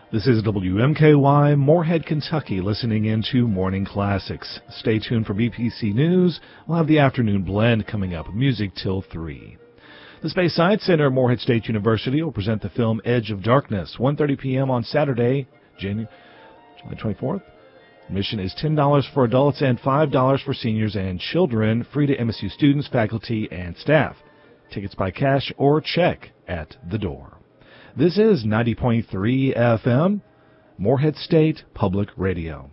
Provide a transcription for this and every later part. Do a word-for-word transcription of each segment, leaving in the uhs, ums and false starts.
This is W M K Y, Moorhead, Kentucky, listening into Morning Classics. Stay tuned for B P C News. We'll have the afternoon blend coming up, music till three. The Space Science Center at Moorhead State University will present the film Edge of Darkness, one thirty p.m. on Saturday, January twenty-fourth. Admission is ten dollars for adults and five dollars for seniors and children, free to M S U students, faculty, and staff. Tickets by cash or check at the door. This is ninety point three F M, Moorhead State Public Radio.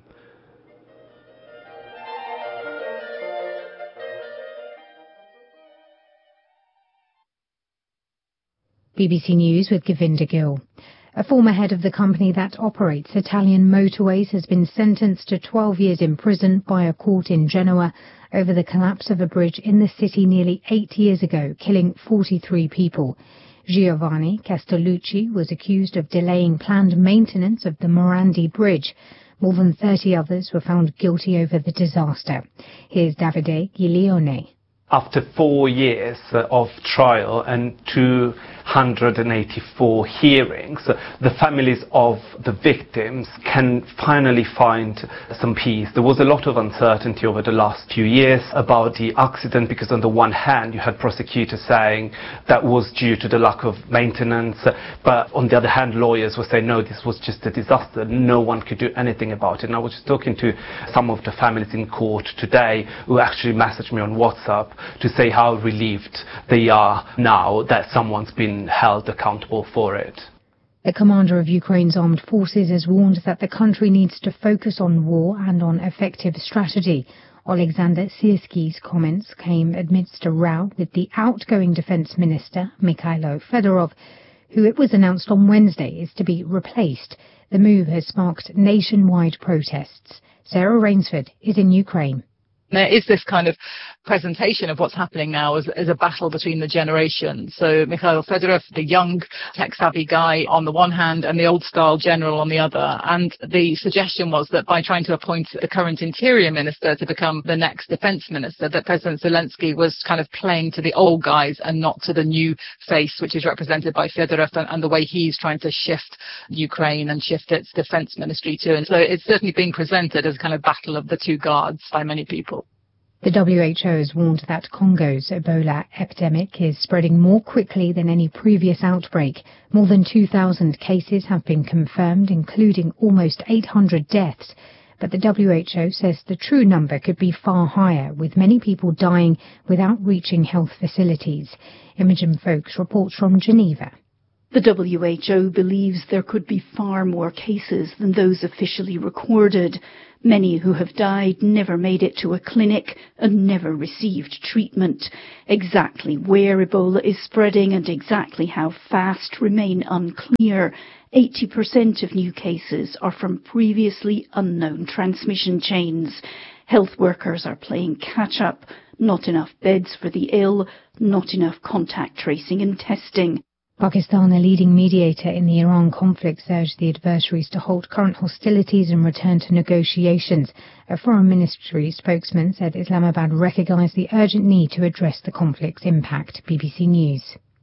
B B C News with Govinda Gill. A former head of the company that operates Italian motorways has been sentenced to twelve years in prison by a court in Genoa over the collapse of a bridge in the city nearly eight years ago, killing forty-three people. Giovanni Castellucci was accused of delaying planned maintenance of the Morandi Bridge. More than thirty others were found guilty over the disaster. Here's Davide Giglione. After four years of trial and two hundred eighty-four hearings, the families of the victims can finally find some peace. There was a lot of uncertainty over the last few years about the accident because on the one hand you had prosecutors saying that was due to the lack of maintenance, but on the other hand lawyers were saying no, this was just a disaster, no one could do anything about it. And I was just talking to some of the families in court today who actually messaged me on WhatsApp to say how relieved they are now that someone's been held accountable for it. The commander of Ukraine's armed forces has warned that the country needs to focus on war and on effective strategy. Alexander Syrski's comments came amidst a row with the outgoing defense minister, Mikhailo Fedorov, who it was announced on Wednesday is to be replaced. The move has sparked nationwide protests. Sarah Rainsford is in Ukraine. There is this kind of presentation of what's happening now as, as a battle between the generations. So Mikhail Fedorov, the young tech-savvy guy on the one hand and the old-style general on the other. And the suggestion was that by trying to appoint the current interior minister to become the next defense minister, that President Zelensky was kind of playing to the old guys and not to the new face, which is represented by Fedorov and, and the way he's trying to shift Ukraine and shift its defense ministry too. And so it's certainly being presented as a kind of battle of the two guards by many people. The W H O has warned that Congo's Ebola epidemic is spreading more quickly than any previous outbreak. More than two thousand cases have been confirmed, including almost eight hundred deaths. But the W H O says the true number could be far higher, with many people dying without reaching health facilities. Imogen Folks reports from Geneva. The W H O believes there could be far more cases than those officially recorded. Many who have died never made it to a clinic and never received treatment. Exactly where Ebola is spreading and exactly how fast remain unclear. eighty percent of new cases are from previously unknown transmission chains. Health workers are playing catch-up. Not enough beds for the ill, not enough contact tracing and testing. Pakistan, a leading mediator in the Iran conflict, urged the adversaries to halt current hostilities and return to negotiations. A foreign ministry spokesman said Islamabad recognised the urgent need to address the conflict's impact. B B C News.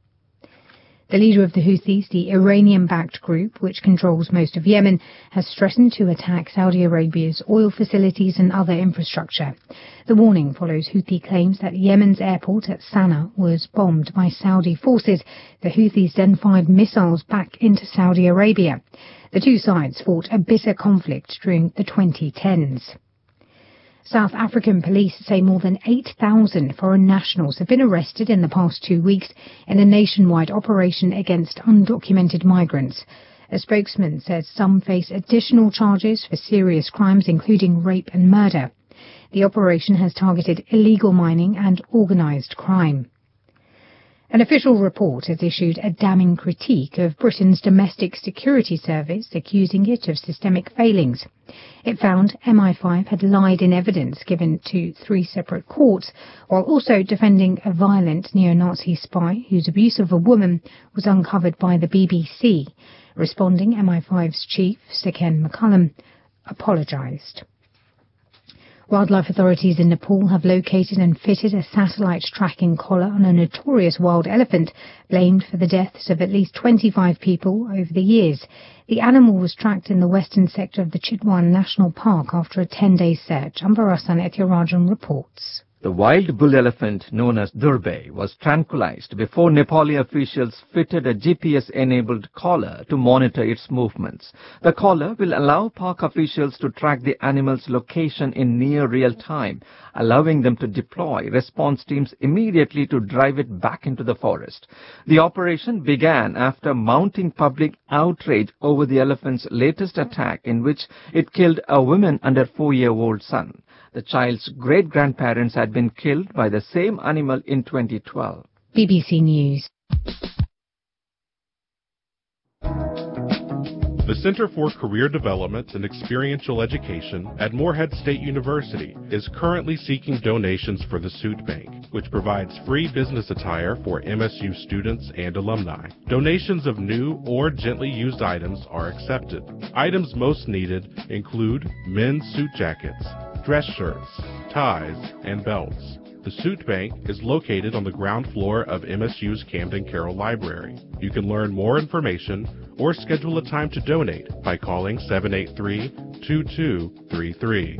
The leader of the Houthis, the Iranian-backed group which controls most of Yemen, has threatened to attack Saudi Arabia's oil facilities and other infrastructure. The warning follows Houthi claims that Yemen's airport at Sana'a was bombed by Saudi forces. The Houthis then fired missiles back into Saudi Arabia. The two sides fought a bitter conflict during the twenty tens. South African police say more than eight thousand foreign nationals have been arrested in the past two weeks in a nationwide operation against undocumented migrants. A spokesman says some face additional charges for serious crimes, including rape and murder. The operation has targeted illegal mining and organised crime. An official report has issued a damning critique of Britain's domestic security service, accusing it of systemic failings. It found M I five had lied in evidence given to three separate courts, while also defending a violent neo-Nazi spy whose abuse of a woman was uncovered by the B B C. Responding, M I five's chief, Sir Ken McCullum, apologised. Wildlife authorities in Nepal have located and fitted a satellite tracking collar on a notorious wild elephant blamed for the deaths of at least twenty-five people over the years. The animal was tracked in the western sector of the Chitwan National Park after a ten-day search. Ambarasan Ethirajan reports. The wild bull elephant, known as Durbe, was tranquilized before Nepali officials fitted a G P S-enabled collar to monitor its movements. The collar will allow park officials to track the animal's location in near real time, allowing them to deploy response teams immediately to drive it back into the forest. The operation began after mounting public outrage over the elephant's latest attack, in which it killed a woman and her four-year-old son. The child's great-grandparents had been killed by the same animal in twenty twelve. B B C News. The Center for Career Development and Experiential Education at Morehead State University is currently seeking donations for the Suit Bank, which provides free business attire for M S U students and alumni. Donations of new or gently used items are accepted. Items most needed include men's suit jackets, dress shirts, ties, and belts. The Suit Bank is located on the ground floor of M S U's Camden Carroll Library. You can learn more information or schedule a time to donate by calling seven eight three, two two three three.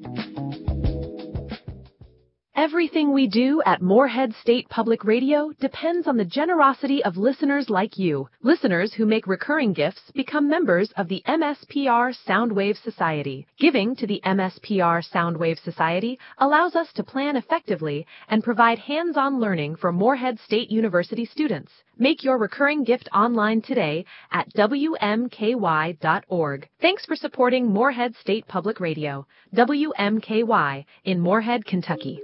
Everything we do at Morehead State Public Radio depends on the generosity of listeners like you. Listeners who make recurring gifts become members of the M S P R Soundwave Society. Giving to the M S P R Soundwave Society allows us to plan effectively and provide hands-on learning for Morehead State University students. Make your recurring gift online today at W M K Y dot org. Thanks for supporting Morehead State Public Radio, W M K Y, in Morehead, Kentucky.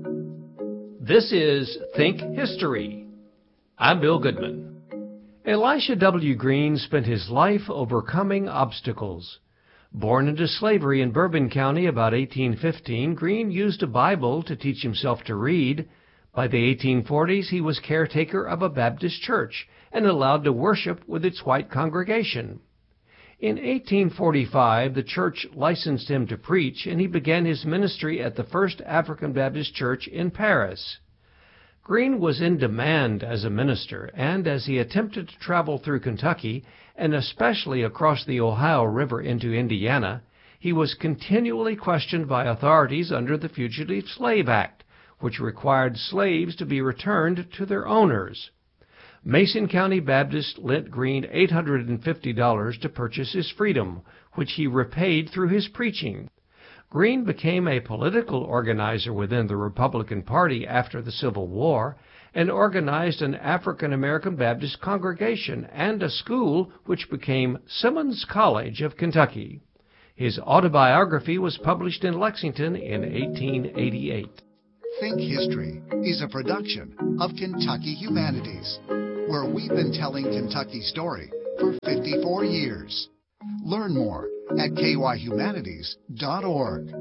This is Think History. I'm Bill Goodman. Elisha W. Green spent his life overcoming obstacles. Born into slavery in Bourbon County about eighteen fifteen, Green used a Bible to teach himself to read. By the eighteen forties, he was caretaker of a Baptist church and allowed to worship with its white congregation. In eighteen forty-five, the church licensed him to preach, and he began his ministry at the First African Baptist Church in Paris. Green was in demand as a minister, and as he attempted to travel through Kentucky, and especially across the Ohio River into Indiana, he was continually questioned by authorities under the Fugitive Slave Act, which required slaves to be returned to their owners. Mason County Baptist lent Green eight hundred fifty dollars to purchase his freedom, which he repaid through his preaching. Green became a political organizer within the Republican Party after the Civil War and organized an African American Baptist congregation and a school which became Simmons College of Kentucky. His autobiography was published in Lexington in eighteen eighty-eight. Think History is a production of Kentucky Humanities, where we've been telling Kentucky's story for fifty-four years. Learn more at K Y humanities dot org.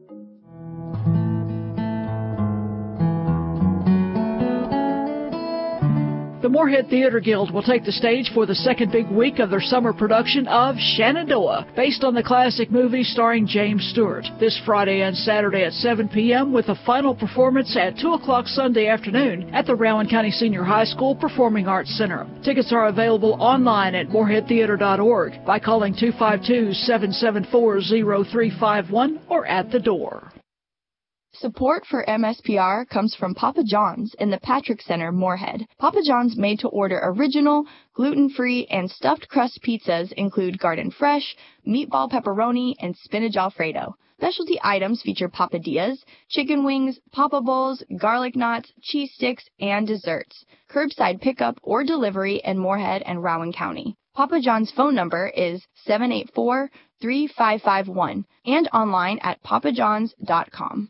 The Morehead Theater Guild will take the stage for the second big week of their summer production of Shenandoah, based on the classic movie starring James Stewart, this Friday and Saturday at seven p.m. with a final performance at two o'clock Sunday afternoon at the Rowan County Senior High School Performing Arts Center. Tickets are available online at morehead theater dot org by calling two five two, seven seven four, zero three five one or at the door. Support for M S P R comes from Papa John's in the Patrick Center, Morehead. Papa John's made-to-order original, gluten-free, and stuffed crust pizzas include garden fresh, meatball pepperoni, and spinach alfredo. Specialty items feature papadillas, chicken wings, papa bowls, garlic knots, cheese sticks, and desserts. Curbside pickup or delivery in Morehead and Rowan County. Papa John's phone number is seven eight four, three five five one and online at papa johns dot com.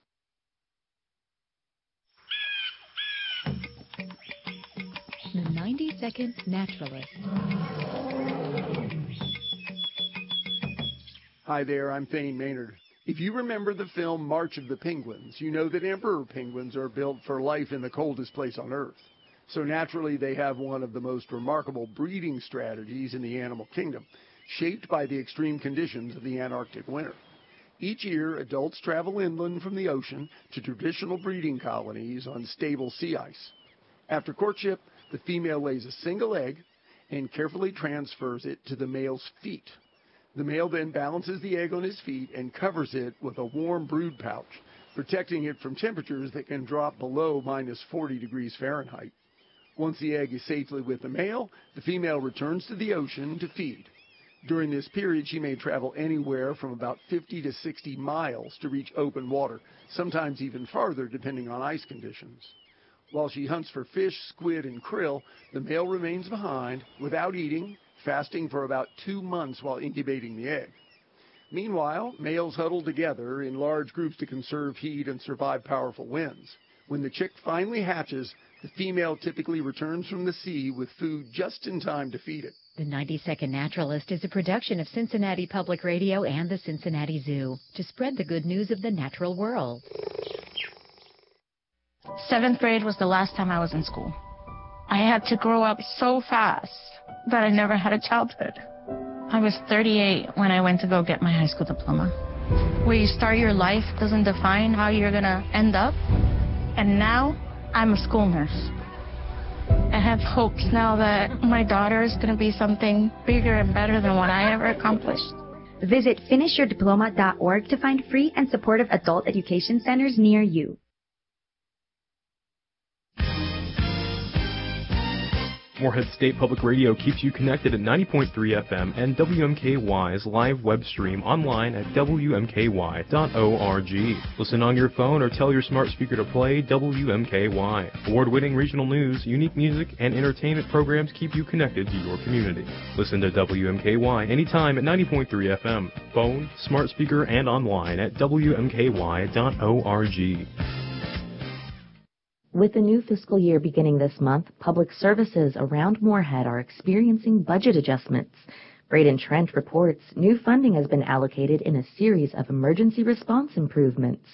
The ninety second Naturalist. Hi there, I'm Thane Maynard. If you remember the film March of the Penguins, you know that emperor penguins are built for life in the coldest place on Earth. So naturally, they have one of the most remarkable breeding strategies in the animal kingdom, shaped by the extreme conditions of the Antarctic winter. Each year, adults travel inland from the ocean to traditional breeding colonies on stable sea ice. After courtship, the female lays a single egg and carefully transfers it to the male's feet. The male then balances the egg on his feet and covers it with a warm brood pouch, protecting it from temperatures that can drop below minus forty degrees Fahrenheit. Once the egg is safely with the male, the female returns to the ocean to feed. During this period, she may travel anywhere from about fifty to sixty miles to reach open water, sometimes even farther depending on ice conditions. While she hunts for fish, squid, and krill, the male remains behind without eating, fasting for about two months while incubating the egg. Meanwhile, males huddle together in large groups to conserve heat and survive powerful winds. When the chick finally hatches, the female typically returns from the sea with food just in time to feed it. The ninety second Naturalist is a production of Cincinnati Public Radio and the Cincinnati Zoo to spread the good news of the natural world. Seventh grade was the last time I was in school. I had to grow up so fast that I never had a childhood. I was thirty-eight when I went to go get my high school diploma. Where you start your life doesn't define how you're going to end up. And now I'm a school nurse. I have hopes now that my daughter is going to be something bigger and better than what I ever accomplished. Visit finish your diploma dot org to find free and supportive adult education centers near you. Morehead State Public Radio keeps you connected at ninety point three F M and W M K Y's live web stream online at W M K Y dot org. Listen on your phone or tell your smart speaker to play W M K Y. Award-winning regional news, unique music, and entertainment programs keep you connected to your community. Listen to W M K Y anytime at ninety point three F M. Phone, smart speaker, and online at W M K Y dot org. With the new fiscal year beginning this month, public services around Morehead are experiencing budget adjustments. Braden Trent reports new funding has been allocated in a series of emergency response improvements.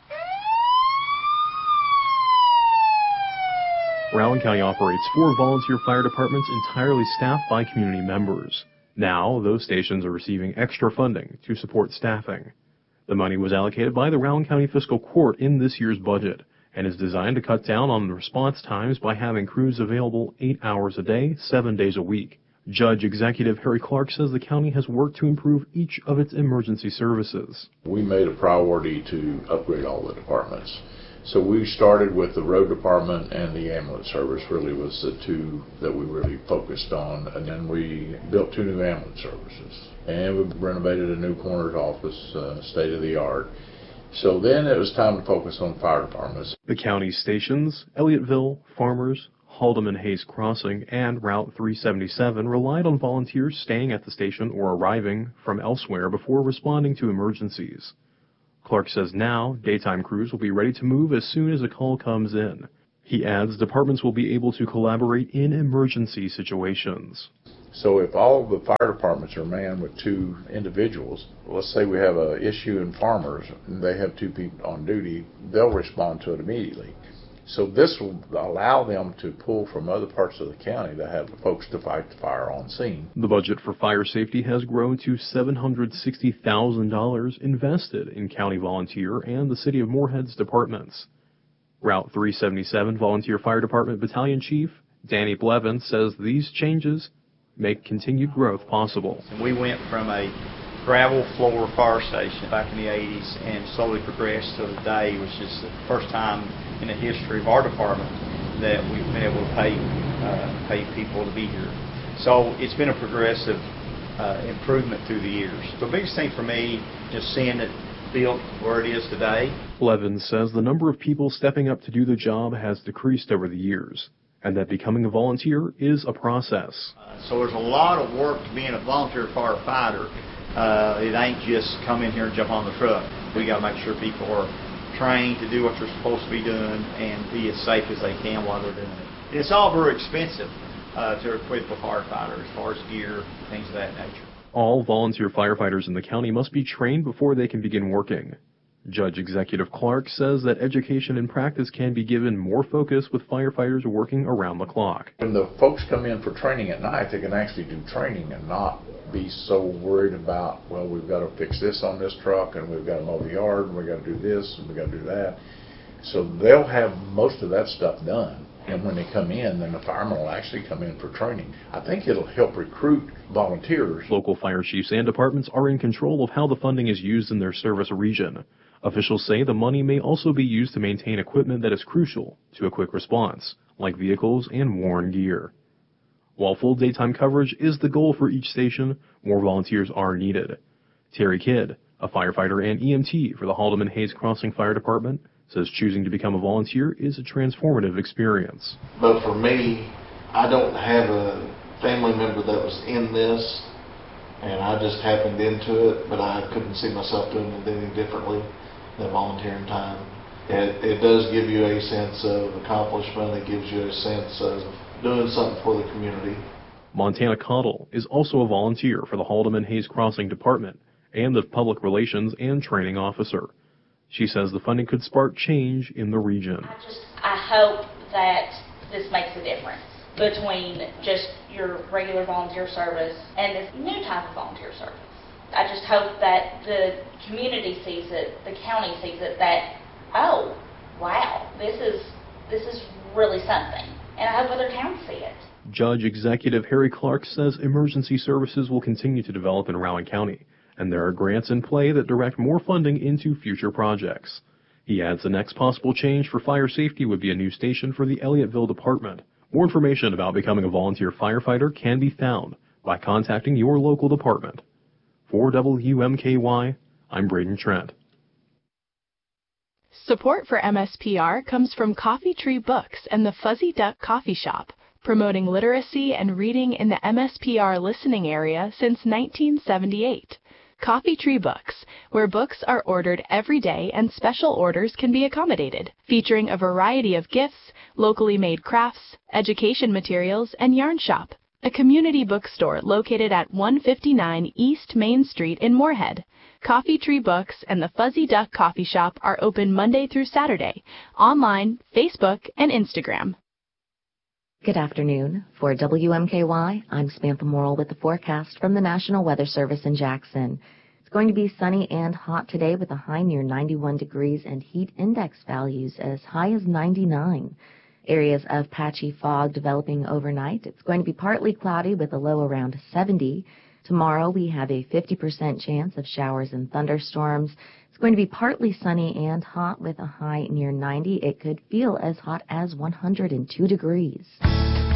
Rowan County operates four volunteer fire departments entirely staffed by community members. Now, those stations are receiving extra funding to support staffing. The money was allocated by the Rowan County Fiscal Court in this year's budget, and is designed to cut down on the response times by having crews available eight hours a day, seven days a week. Judge Executive Harry Clark says the county has worked to improve each of its emergency services. We made a priority to upgrade all the departments. So we started with the road department and the ambulance service really was the two that we really focused on. And then we built two new ambulance services. And we renovated a new coroner's office, uh, state of the art. So then it was time to focus on fire departments. The county's stations, Elliotteville, Farmers, Haldeman Hayes Crossing, and Route three seventy-seven relied on volunteers staying at the station or arriving from elsewhere before responding to emergencies. Clark says now daytime crews will be ready to move as soon as a call comes in. He adds departments will be able to collaborate in emergency situations. So if all the fire departments are manned with two individuals, let's say we have an issue in Farmers and they have two people on duty, they'll respond to it immediately. So this will allow them to pull from other parts of the county that have folks to fight the fire on scene. The budget for fire safety has grown to seven hundred sixty thousand dollars invested in county volunteer and the City of Morehead's departments. Route three seventy-seven Volunteer Fire Department Battalion Chief Danny Blevins says these changes make continued growth possible. We went from a gravel floor fire station back in the eighties and slowly progressed to today, which is the first time in the history of our department that we've been able to pay uh, pay people to be here. So it's been a progressive uh, improvement through the years. The biggest thing for me, just seeing it built where it is today. Blevins says the number of people stepping up to do the job has decreased over the years, and that becoming a volunteer is a process. Uh, so there's a lot of work to being a volunteer firefighter. Uh, it ain't just come in here and jump on the truck. We got to make sure people are trained to do what they're supposed to be doing and be as safe as they can while they're doing it. It's all very expensive uh, to equip a firefighter as far as gear, things of that nature. All volunteer firefighters in the county must be trained before they can begin working. Judge Executive Clark says that education and practice can be given more focus with firefighters working around the clock. When the folks come in for training at night, they can actually do training and not be so worried about, well, we've got to fix this on this truck, and we've got to mow the yard, and we've got to do this, and we've got to do that. So they'll have most of that stuff done. And when they come in, then the firemen will actually come in for training. I think it'll help recruit volunteers. Local fire chiefs and departments are in control of how the funding is used in their service region. Officials say the money may also be used to maintain equipment that is crucial to a quick response, like vehicles and worn gear. While full daytime coverage is the goal for each station, more volunteers are needed. Terry Kidd, a firefighter and E M T for the Haldeman Hayes Crossing Fire Department, says choosing to become a volunteer is a transformative experience. But for me, I don't have a family member that was in this, and I just happened into it, but I couldn't see myself doing it any differently than volunteering time. It, it does give you a sense of accomplishment. It gives you a sense of doing something for the community. Montana Cottle is also a volunteer for the Haldeman Hayes Crossing Department and the Public Relations and Training Officer. She says the funding could spark change in the region. I just, I hope that this makes a difference between just your regular volunteer service and this new type of volunteer service. I just hope that the community sees it, the county sees it, that, oh, wow, this is, this is really something. And I hope other towns see it. Judge Executive Harry Clark says emergency services will continue to develop in Rowan County, and there are grants in play that direct more funding into future projects. He adds the next possible change for fire safety would be a new station for the Elliotteville Department. More information about becoming a volunteer firefighter can be found by contacting your local department. For W M K Y, I'm Braden Trent. Support for M S P R comes from Coffee Tree Books and the Fuzzy Duck Coffee Shop, promoting literacy and reading in the M S P R listening area since nineteen seventy-eight. Coffee Tree Books, where books are ordered every day and special orders can be accommodated, featuring a variety of gifts, locally made crafts, education materials, and yarn shop. A community bookstore located at one fifty-nine East Main Street in Moorhead. Coffee Tree Books and the Fuzzy Duck Coffee Shop are open Monday through Saturday, online, Facebook, and Instagram. Good afternoon. For W M K Y, I'm Samantha Morrill with the forecast from the National Weather Service in Jackson. It's going to be sunny and hot today with a high near ninety-one degrees and heat index values as high as ninety-nine. Areas of patchy fog developing overnight. It's going to be partly cloudy with a low around seventy. Tomorrow we have a fifty percent chance of showers and thunderstorms. It's going to be partly sunny and hot with a high near ninety. It could feel as hot as one hundred two degrees.